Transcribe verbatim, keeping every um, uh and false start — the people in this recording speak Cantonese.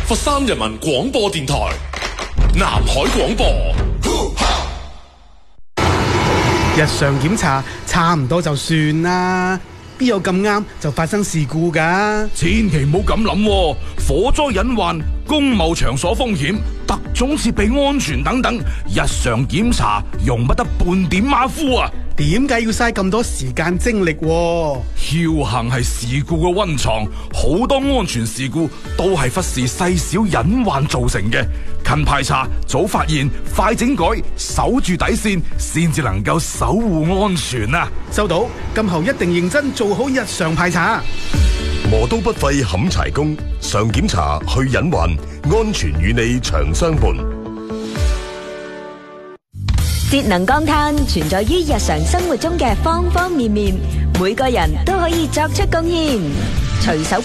佛山人民廣播電台，南海廣播。 日常檢查差唔多就算啦，邊有咁啱就發生事故㗎？ 千祈唔好咁諗，火災隱患、公務場所風險、特種設備安全等等，日常檢查容不得半點馬虎啊！ 點解要嘥咁多時間精力？僥倖係事故嘅溫床，好多安全事故都係忽視細小隱患造成嘅。勤排查、早發現、快整改，守住底線，先至能夠守護安全啊！ 收到，今後一定認真做好日常排查。 磨刀不費冚柴工，常檢查去隱患，安全與你長相伴。 節能降碳存在於日常生活中嘅方方面面，每個人都可以作出貢獻。隨手